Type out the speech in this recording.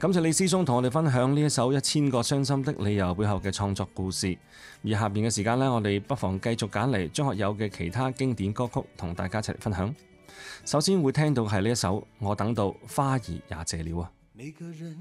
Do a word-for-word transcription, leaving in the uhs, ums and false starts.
感謝李思松同我哋分享呢一首《一千個傷心的理由》背後嘅創作故事。而下邊嘅時間呢，我哋不妨繼續揀嚟張學友嘅其他經典歌曲同大家一齊嚟分享。首先會聽到係呢一首《我等到花兒也謝了》啊。 每個人